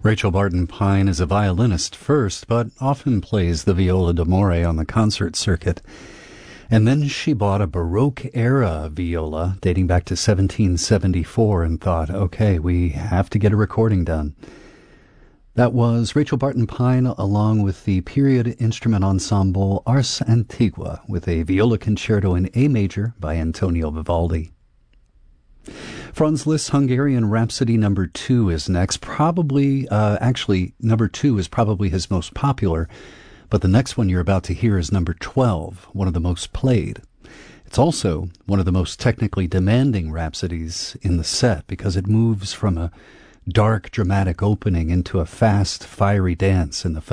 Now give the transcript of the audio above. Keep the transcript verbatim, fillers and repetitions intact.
Rachel Barton Pine is a violinist first, but often plays the viola d'amore on the concert circuit. And then she bought a Baroque-era viola dating back to seventeen seventy-four and thought, okay, we have to get a recording done. That was Rachel Barton Pine along with the period instrument ensemble Ars Antigua with a viola concerto in A major by Antonio Vivaldi. Franz Liszt's Hungarian Rhapsody number two is next. Probably, uh, actually, number two is probably his most popular, but the next one you're about to hear is number twelve, one of the most played. It's also one of the most technically demanding rhapsodies in the set because it moves from a dark, dramatic opening into a fast, fiery dance in the